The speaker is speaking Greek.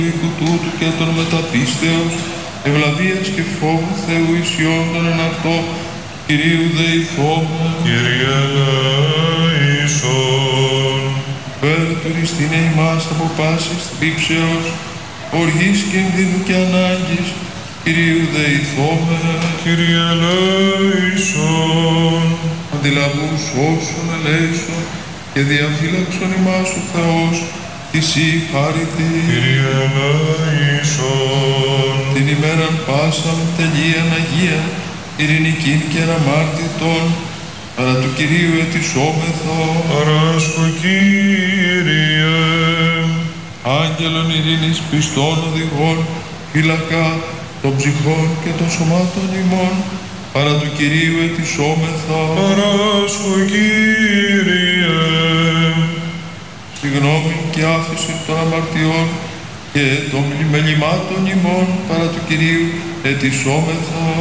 οίκου τούτου και των μεταπίστεως, ευλαβίας και φόβου Θεού ισιόντων εν αυτό, Κυρίου δεηθώμε. Κύριε ελέησον. Περτουριστήνε ημάς από πάσης θλίψεως, οργής κινδύνου και ανάγκης, Κυρίου δεηθώμε. Κύριε ελέησον. Αντιλαβούς όσων ελέησον και διαφύλαξον ημάς ο Θεός, Εσύ χάρητη. Κύριε ελέησον. Την ημέραν πάσαν τελείαν Αγία, ειρηνικήν και αναμάρτητον, παρά του Κυρίου ετισόμεθο. Παράσχω, Κύριε. Άγγελον ειρήνης πιστών οδηγών, φύλακα των ψυχών και των σωμάτων ημών, παρά του Κυρίου ετισόμεθα. Παράσχω, Κύριε. Συγγνώμη και άφηση των αμαρτιών και των μελημάτων ημών, παρά του Κυρίου ετισόμεθα.